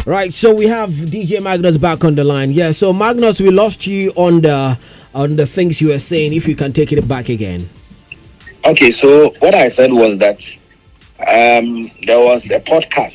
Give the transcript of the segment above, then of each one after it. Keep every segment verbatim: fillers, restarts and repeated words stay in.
Right, so we have D J Magnus back on the line. Yeah, so Magnus, we lost you on the on the things you were saying. If you can take it back again. Okay, so what I said was that um, there was a podcast,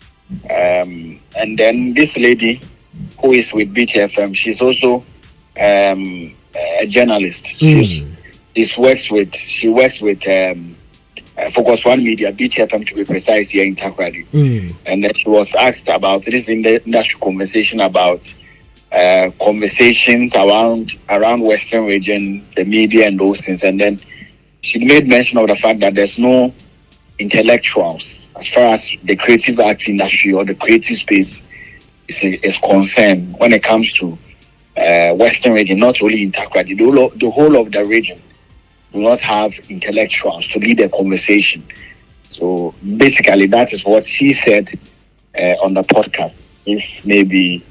um, and then this lady who is with B T F M, she's also um, a journalist. She's, Mm. she's works with she works with um, uh, Focus One Media, B T F M to be precise, here in Takoradi. Mm. And then she was asked about this in the industry conversation about uh, conversations around around Western region, the media and those things. And then she made mention of the fact that there's no intellectuals as far as the creative arts industry or the creative space is, is concerned when it comes to uh, Western region, not only in Takoradi, the whole, of, the whole of the region do not have intellectuals to lead the conversation. So basically, that is what she said uh, on the podcast. If maybe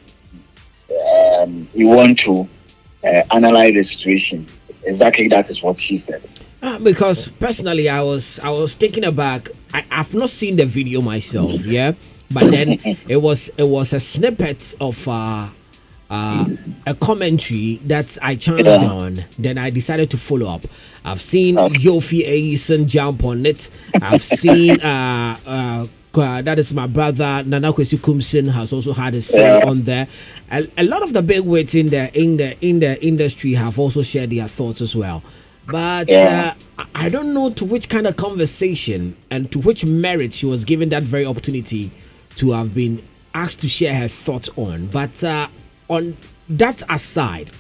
um, you want to uh, analyze the situation, exactly that is what she said. Uh, because personally, I was I was taken aback. I, I've not seen the video myself, yeah, but then it was it was a snippet of uh, uh, a commentary that I chanced Yeah. on. Then I decided to follow up. I've seen Okay. Yofi Aisen jump on it. I've seen uh, uh, uh, that is my brother Nana Kwesi Kumsin has also had a say Yeah. on there. A, a lot of the big wigs in the in the in the industry have also shared their thoughts as well. But Yeah. uh, I I don't know to which kind of conversation and to which merit she was given that very opportunity to have been asked to share her thoughts on. But uh, on that aside,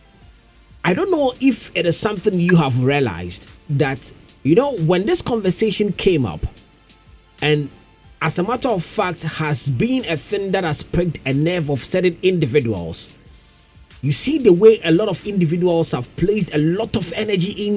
I don't know if it is something you have realized that, you know, when this conversation came up, and as a matter of fact has been a thing that has pricked a nerve of certain individuals. You see the way a lot of individuals have placed a lot of energy in